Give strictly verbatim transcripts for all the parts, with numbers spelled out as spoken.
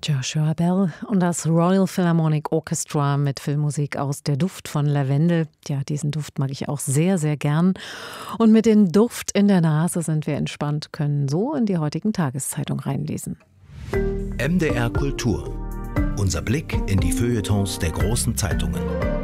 Joshua Bell und das Royal Philharmonic Orchestra mit Filmmusik aus Der Duft von Lavendel. Ja, diesen Duft mag ich auch sehr, sehr gern. Und mit dem Duft in der Nase sind wir entspannt, können so in die heutigen Tageszeitung reinlesen. M D R Kultur. Unser Blick in die Feuilletons der großen Zeitungen.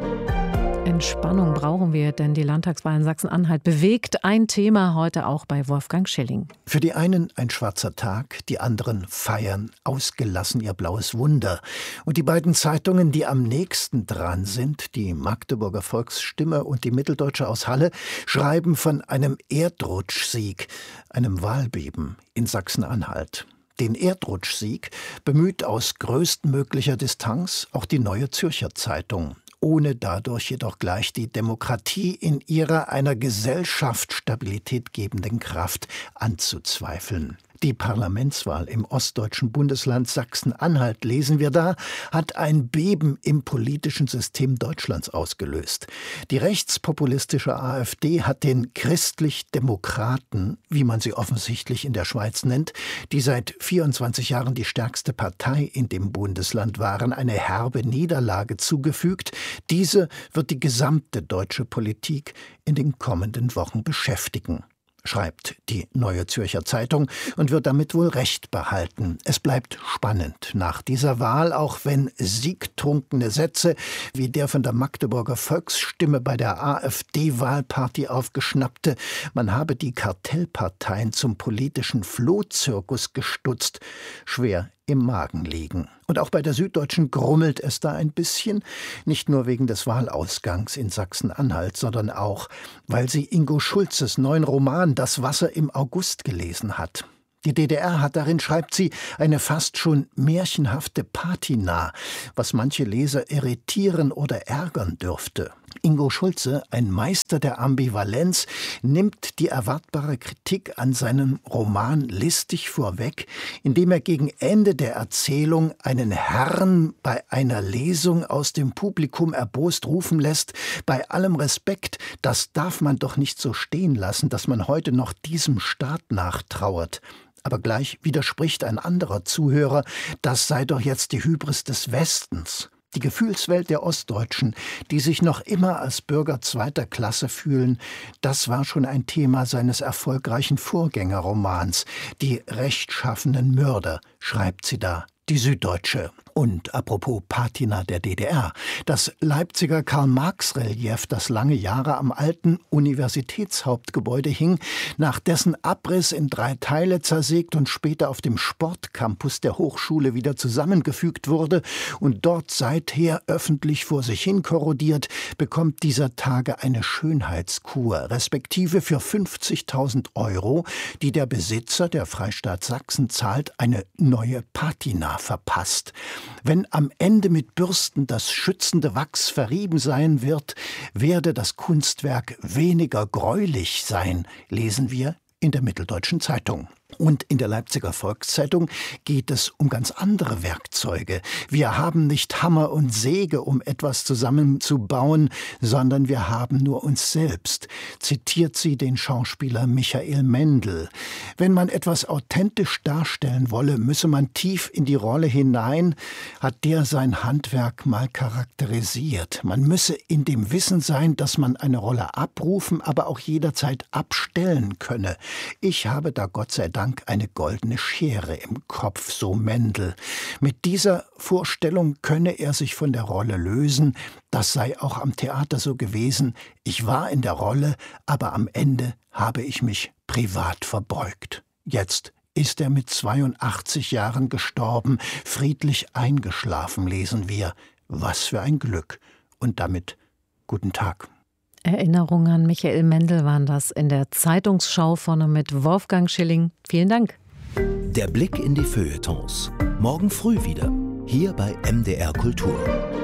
Entspannung brauchen wir, denn die Landtagswahl in Sachsen-Anhalt bewegt ein Thema heute auch bei Wolfgang Schilling. Für die einen ein schwarzer Tag, die anderen feiern ausgelassen ihr blaues Wunder. Und die beiden Zeitungen, die am nächsten dran sind, die Magdeburger Volksstimme und die Mitteldeutsche aus Halle, schreiben von einem Erdrutschsieg, einem Wahlbeben in Sachsen-Anhalt. Den Erdrutschsieg bemüht aus größtmöglicher Distanz auch die Neue Zürcher Zeitung, ohne dadurch jedoch gleich die Demokratie in ihrer einer Gesellschaft Stabilität gebenden Kraft anzuzweifeln. Die Parlamentswahl im ostdeutschen Bundesland Sachsen-Anhalt, lesen wir da, hat ein Beben im politischen System Deutschlands ausgelöst. Die rechtspopulistische AfD hat den Christlich-Demokraten, wie man sie offensichtlich in der Schweiz nennt, die seit vierundzwanzig Jahren die stärkste Partei in dem Bundesland waren, eine herbe Niederlage zugefügt. Diese wird die gesamte deutsche Politik in den kommenden Wochen beschäftigen, schreibt die Neue Zürcher Zeitung und wird damit wohl recht behalten. Es bleibt spannend nach dieser Wahl, auch wenn siegtrunkene Sätze wie der von der Magdeburger Volksstimme bei der AfD-Wahlparty aufgeschnappte, man habe die Kartellparteien zum politischen Flohzirkus gestutzt, schwer im Magen liegen. Und auch bei der Süddeutschen grummelt es da ein bisschen, nicht nur wegen des Wahlausgangs in Sachsen-Anhalt, sondern auch, weil sie Ingo Schulzes neuen Roman »Das Wasser im August« gelesen hat. Die D D R hat darin, schreibt sie, eine fast schon märchenhafte Patina, was manche Leser irritieren oder ärgern dürfte. Ingo Schulze, ein Meister der Ambivalenz, nimmt die erwartbare Kritik an seinem Roman listig vorweg, indem er gegen Ende der Erzählung einen Herrn bei einer Lesung aus dem Publikum erbost rufen lässt: Bei allem Respekt, das darf man doch nicht so stehen lassen, dass man heute noch diesem Staat nachtrauert. Aber gleich widerspricht ein anderer Zuhörer, das sei doch jetzt die Hybris des Westens. Die Gefühlswelt der Ostdeutschen, die sich noch immer als Bürger zweiter Klasse fühlen, das war schon ein Thema seines erfolgreichen Vorgängerromans. Die rechtschaffenen Mörder, schreibt sie da, die Süddeutsche. Und apropos Patina der D D R, das Leipziger Karl-Marx-Relief, das lange Jahre am alten Universitätshauptgebäude hing, nach dessen Abriss in drei Teile zersägt und später auf dem Sportcampus der Hochschule wieder zusammengefügt wurde und dort seither öffentlich vor sich hin korrodiert, bekommt dieser Tage eine Schönheitskur, respektive für fünfzigtausend Euro, die der Besitzer, der Freistaat Sachsen, zahlt, eine neue Patina verpasst. Wenn am Ende mit Bürsten das schützende Wachs verrieben sein wird, werde das Kunstwerk weniger gräulich sein, lesen wir in der Mitteldeutschen Zeitung. Und in der Leipziger Volkszeitung geht es um ganz andere Werkzeuge. Wir haben nicht Hammer und Säge, um etwas zusammenzubauen, sondern wir haben nur uns selbst, zitiert sie den Schauspieler Michael Mendl. Wenn man etwas authentisch darstellen wolle, müsse man tief in die Rolle hinein, hat der sein Handwerk mal charakterisiert. Man müsse in dem Wissen sein, dass man eine Rolle abrufen, aber auch jederzeit abstellen könne. Ich habe da Gott sei Dank eine goldene Schere im Kopf, so Mendl. Mit dieser Vorstellung könne er sich von der Rolle lösen. Das sei auch am Theater so gewesen. Ich war in der Rolle, aber am Ende habe ich mich privat verbeugt. Jetzt ist er mit zweiundachtzig Jahren gestorben, friedlich eingeschlafen, lesen wir. Was für ein Glück. Und damit guten Tag. Erinnerungen an Michael Mendl waren das in der Zeitungsschau vorne mit Wolfgang Schilling. Vielen Dank. Der Blick in die Feuilletons. Morgen früh wieder, hier bei M D R Kultur.